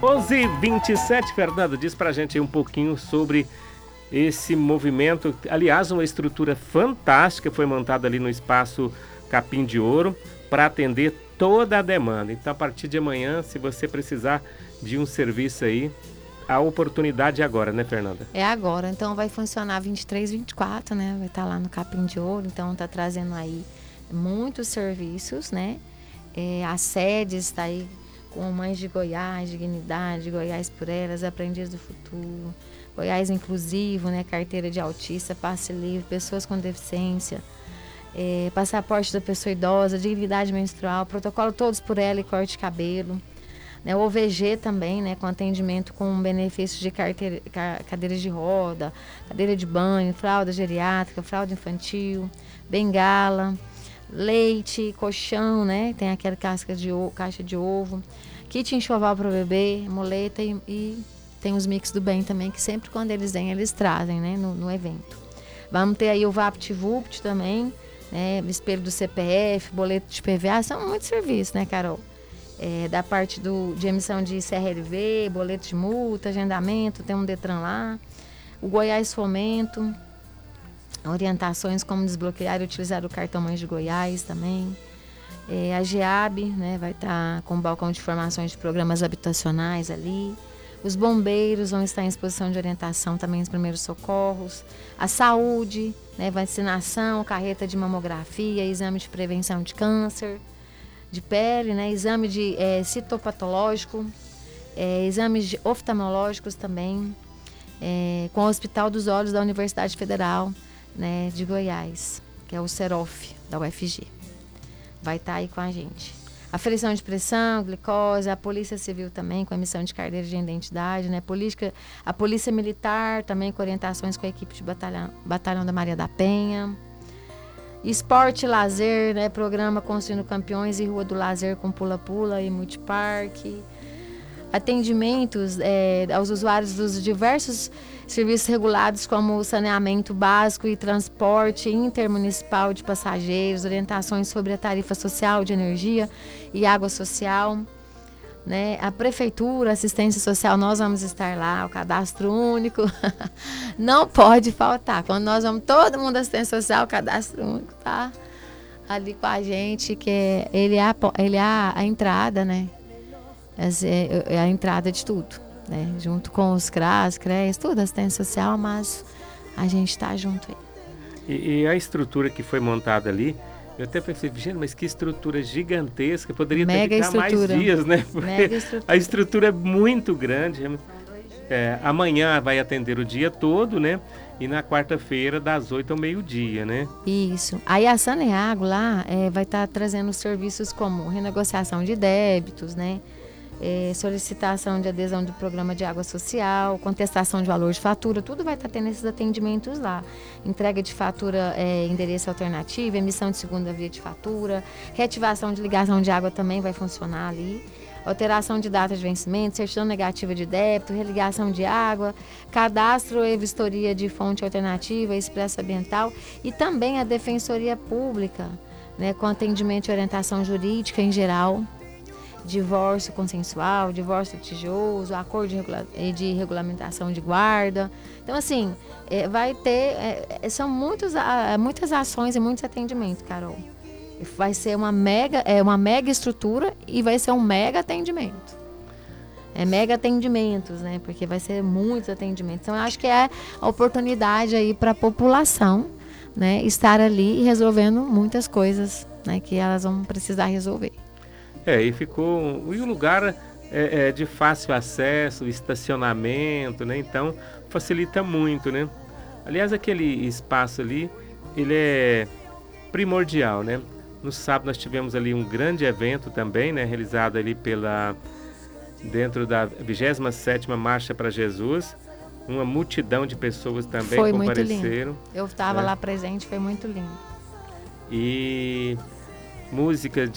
11h27, Fernando, diz pra gente aí um pouquinho sobre esse movimento. Aliás, uma estrutura fantástica foi montada ali no espaço Capim de Ouro para atender toda a demanda. Então, a partir de amanhã, se você precisar de um serviço aí, a oportunidade é agora, né, Fernanda? É agora, então vai funcionar 23, 24, né? Vai estar lá no Capim de Ouro, então tá trazendo aí muitos serviços, né? A sede está aí com Mães de Goiás, Dignidade, Goiás por Elas, Aprendiz do Futuro, Goiás Inclusivo, né? Carteira de autista, passe livre, pessoas com deficiência, passaporte da pessoa idosa, dignidade menstrual, protocolo Todos por Ela e corte de cabelo, né? O OVG também, né? Com atendimento com benefícios de cadeiras de roda, cadeira de banho, fralda geriátrica, fralda infantil, bengala, leite, colchão, né? Tem aquela caixa de ovo, kit enxoval para o bebê, muleta e tem os mix do bem também, que sempre quando eles vêm, eles trazem, né? No evento. Vamos ter aí o VaptVupt também, né? Espelho do CPF, boleto de PVA, são muitos serviços, né, Carol? Da parte de emissão de CRLV, boleto de multa, agendamento, tem um Detran lá, o Goiás Fomento, orientações como desbloquear e utilizar o cartão Mães de Goiás também. A GEAB, né, vai estar com o balcão de informações de programas habitacionais ali. Os bombeiros vão estar em exposição de orientação também nos primeiros socorros. A saúde, né, vacinação, carreta de mamografia, exame de prevenção de câncer de pele, né, exame de citopatológico, exames oftalmológicos também, com o Hospital dos Olhos da Universidade Federal, né, de Goiás, que é o CEROF da UFG. Vai estar aí com a gente. Aferição de pressão, glicose, a Polícia Civil também com emissão de carteira de identidade, né, a Polícia Militar também com orientações com a equipe de batalhão da Maria da Penha. Esporte e lazer, né, programa Construindo Campeões e Rua do Lazer com pula-pula e multiparque. Atendimentos aos usuários dos diversos serviços regulados como saneamento básico e transporte intermunicipal de passageiros, orientações sobre a tarifa social de energia e água social, né? A prefeitura, assistência social, nós vamos estar lá, o cadastro único não pode faltar. Quando nós vamos, todo mundo assistência social, o cadastro único tá ali com a gente, que ele é a entrada, né? É a entrada de tudo, né? Junto com os CRAS, CREAS, tudo, assistência social, mas a gente está junto aí. E a estrutura que foi montada ali, eu até pensei, gente, mas que estrutura gigantesca, poderia ter ficar mais dias, né? A estrutura é muito grande. Amanhã vai atender o dia todo, né? E na quarta-feira, das 8 ao meio-dia, né? Isso. Aí a Saneago lá vai estar trazendo serviços como renegociação de débitos, né? Solicitação de adesão do programa de água social, contestação de valor de fatura, tudo vai estar tendo esses atendimentos lá. Entrega de fatura, endereço alternativo, emissão de segunda via de fatura, reativação de ligação de água também vai funcionar ali. Alteração de data de vencimento, certidão negativa de débito, religação de água, cadastro e vistoria de fonte alternativa, expresso ambiental e também a Defensoria Pública, né, com atendimento e orientação jurídica em geral. Divórcio consensual, divórcio litigioso, acordo de regulamentação de guarda. Então, assim, vai ter... são muitas ações e muitos atendimentos, Carol. Vai ser uma mega estrutura e vai ser um mega atendimento. Mega atendimentos, né? Porque vai ser muitos atendimentos. Então, eu acho que é a oportunidade aí para a população, né, estar ali resolvendo muitas coisas, né, que elas vão precisar resolver. E o lugar é de fácil acesso, estacionamento, né? Então facilita muito, né? Aliás, aquele espaço ali, ele é primordial, né? No sábado nós tivemos ali um grande evento também, né? Realizado ali dentro da 27ª Marcha para Jesus. Uma multidão de pessoas também foi compareceram. Muito lindo. Eu estava lá presente, foi muito lindo. E música